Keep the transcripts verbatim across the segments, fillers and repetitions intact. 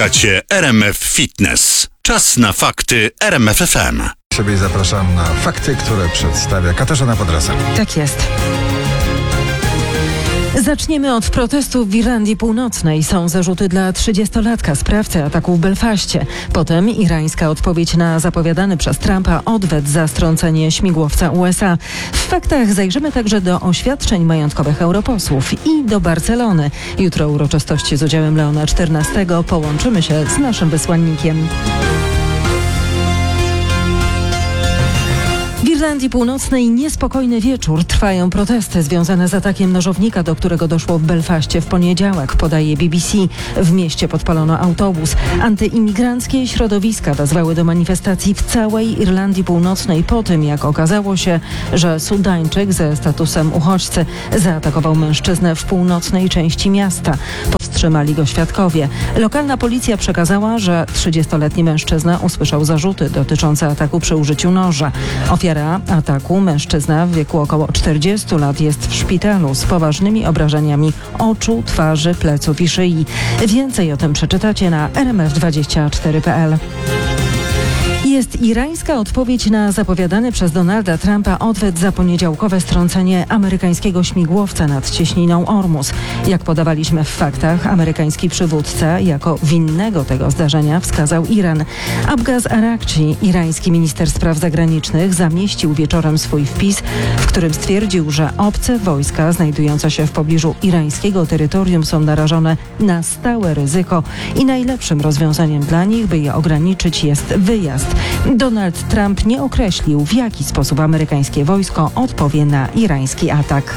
Słuchacie R M F Fitness. Czas na fakty R M F F M. Siebie zapraszam na fakty, które przedstawia Katarzyna Podrasa. Tak jest. Zaczniemy od protestów w Irlandii Północnej. Są zarzuty dla trzydziestolatka, sprawcy ataku w Belfaście. Potem irańska odpowiedź na zapowiadany przez Trumpa odwet za strącenie śmigłowca U S A. W faktach zajrzymy także do oświadczeń majątkowych europosłów i do Barcelony. Jutro uroczystości z udziałem Leona czternastego. Połączymy się z naszym wysłannikiem. W Irlandii Północnej niespokojny wieczór. Trwają protesty związane z atakiem nożownika, do którego doszło w Belfaście w poniedziałek, podaje B B C. W mieście podpalono autobus. Antyimigranckie środowiska wezwały do manifestacji w całej Irlandii Północnej po tym, jak okazało się, że Sudańczyk ze statusem uchodźcy zaatakował mężczyznę w północnej części miasta. Powstrzymali go świadkowie. Lokalna policja przekazała, że trzydziestoletni mężczyzna usłyszał zarzuty dotyczące ataku przy użyciu noża. Ofiara ataku, mężczyzna w wieku około czterdziestu lat, jest w szpitalu z poważnymi obrażeniami oczu, twarzy, pleców i szyi. Więcej o tym przeczytacie na r m f dwadzieścia cztery kropka p l. Jest irańska odpowiedź na zapowiadany przez Donalda Trumpa odwet za poniedziałkowe strącenie amerykańskiego śmigłowca nad cieśniną Ormus. Jak podawaliśmy w faktach, amerykański przywódca jako winnego tego zdarzenia wskazał Iran. Abbas Araghchi, irański minister spraw zagranicznych, zamieścił wieczorem swój wpis, w którym stwierdził, że obce wojska znajdujące się w pobliżu irańskiego terytorium są narażone na stałe ryzyko i najlepszym rozwiązaniem dla nich, by je ograniczyć, jest wyjazd. Donald Trump nie określił, w jaki sposób amerykańskie wojsko odpowie na irański atak.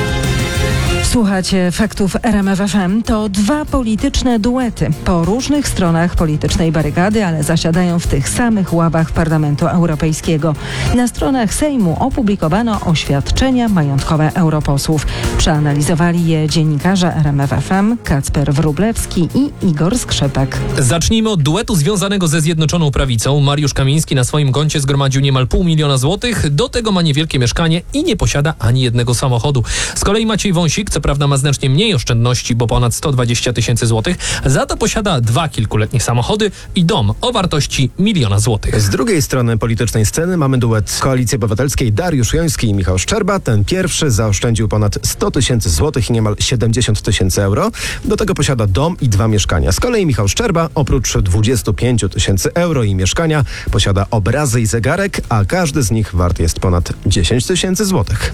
Słuchacie faktów R M F F M. To dwa polityczne duety po różnych stronach politycznej barykady, ale zasiadają w tych samych ławach Parlamentu Europejskiego. Na stronach Sejmu opublikowano oświadczenia majątkowe europosłów. Przeanalizowali je dziennikarze R M F F M Kacper Wróblewski i Igor Skrzypek. Zacznijmy od duetu związanego ze Zjednoczoną Prawicą. Mariusz Kamiński na swoim koncie zgromadził niemal pół miliona złotych. Do tego ma niewielkie mieszkanie i nie posiada ani jednego samochodu. Z kolei Maciej Wąsik, co prawda ma znacznie mniej oszczędności, bo ponad sto dwadzieścia tysięcy złotych, za to posiada dwa kilkuletnie samochody i dom o wartości miliona złotych. Z drugiej strony politycznej sceny mamy duet Koalicji Obywatelskiej Dariusz Joński i Michał Szczerba. Ten pierwszy zaoszczędził ponad sto tysięcy złotych i niemal siedemdziesiąt tysięcy euro. Do tego posiada dom i dwa mieszkania. Z kolei Michał Szczerba oprócz dwudziestu pięciu tysięcy euro i mieszkania posiada obrazy i zegarek, a każdy z nich wart jest ponad dziesięć tysięcy złotych.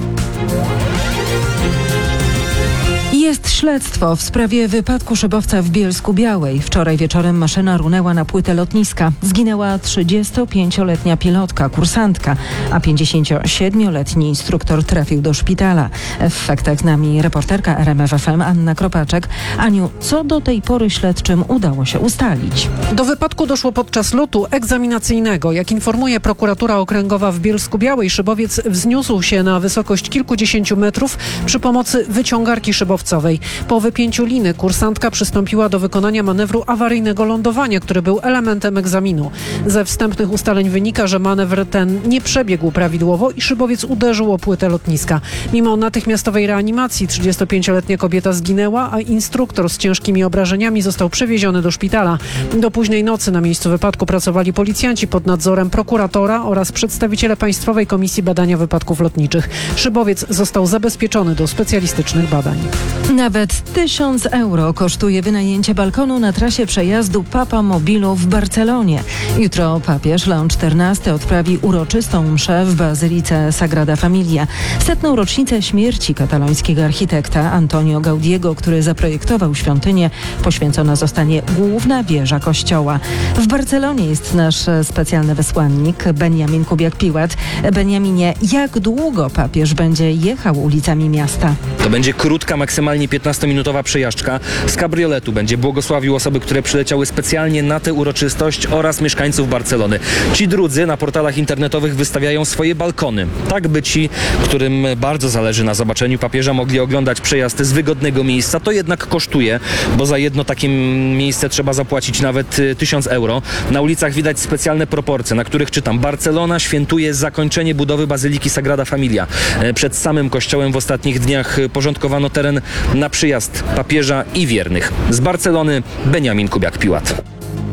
Jest śledztwo w sprawie wypadku szybowca w Bielsku-Białej. Wczoraj wieczorem maszyna runęła na płytę lotniska. Zginęła trzydziestopięcioletnia pilotka, kursantka, a pięćdziesięciosiedmioletni instruktor trafił do szpitala. W faktach z nami reporterka R M F F M Anna Kropaczek. Aniu, co do tej pory śledczym udało się ustalić? Do wypadku doszło podczas lotu egzaminacyjnego. Jak informuje prokuratura okręgowa w Bielsku-Białej, szybowiec wzniósł się na wysokość kilkudziesięciu metrów przy pomocy wyciągarki szybowcowej. Po wypięciu liny kursantka przystąpiła do wykonania manewru awaryjnego lądowania, który był elementem egzaminu. Ze wstępnych ustaleń wynika, że manewr ten nie przebiegł prawidłowo i szybowiec uderzył o płytę lotniska. Mimo natychmiastowej reanimacji trzydziestopięcioletnia kobieta zginęła, a instruktor z ciężkimi obrażeniami został przewieziony do szpitala. Do późnej nocy na miejscu wypadku pracowali policjanci pod nadzorem prokuratora oraz przedstawiciele Państwowej Komisji Badania Wypadków Lotniczych. Szybowiec został zabezpieczony do specjalistycznych badań. Nawet tysiąc euro kosztuje wynajęcie balkonu na trasie przejazdu Papa Mobilu w Barcelonie. Jutro papież Leon czternasty odprawi uroczystą mszę w bazylice Sagrada Familia. Setną rocznicę śmierci katalońskiego architekta Antonio Gaudiego, który zaprojektował świątynię, poświęcona zostanie główna wieża kościoła. W Barcelonie jest nasz specjalny wysłannik Benjamin Kubiak-Piłat. Benjaminie, jak długo papież będzie jechał ulicami miasta? To będzie krótka, maksymalnie piętnastominutowa przejażdżka. Z kabrioletu będzie błogosławił osoby, które przyleciały specjalnie na tę uroczystość oraz mieszkańców Barcelony. Ci drudzy na portalach internetowych wystawiają swoje balkony. Tak by ci, którym bardzo zależy na zobaczeniu papieża, mogli oglądać przejazd z wygodnego miejsca. To jednak kosztuje, bo za jedno takie miejsce trzeba zapłacić nawet tysiąc euro. Na ulicach widać specjalne proporcje, na których czytam: Barcelona świętuje zakończenie budowy Bazyliki Sagrada Familia. Przed samym kościołem w ostatnich dniach porządkowano teren na przyjazd papieża i wiernych. Z Barcelony Beniamin Kubiak-Piłat.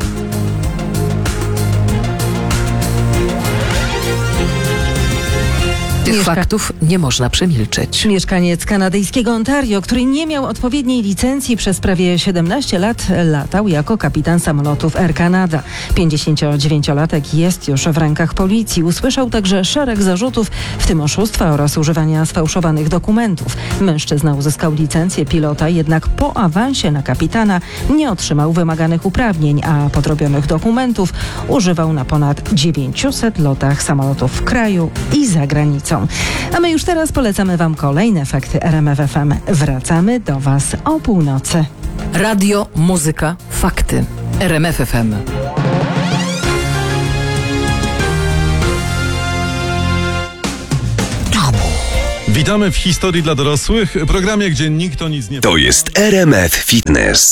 Tych Mieszka- faktów nie można przemilczeć. Mieszkaniec kanadyjskiego Ontario, który nie miał odpowiedniej licencji przez prawie siedemnaście lat, latał jako kapitan samolotów Air Canada. pięćdziesięciodziewięciolatek jest już w rękach policji. Usłyszał także szereg zarzutów, w tym oszustwa oraz używania sfałszowanych dokumentów. Mężczyzna uzyskał licencję pilota, jednak po awansie na kapitana nie otrzymał wymaganych uprawnień, a podrobionych dokumentów używał na ponad dziewięciuset lotach samolotów w kraju i za granicą. A my już teraz polecamy Wam kolejne fakty R M F F M. Wracamy do Was o północy. Radio, muzyka, fakty. R M F F M. Witamy w Historii dla dorosłych, programie, gdzie nikt o nic nie... To jest R M F Fitness.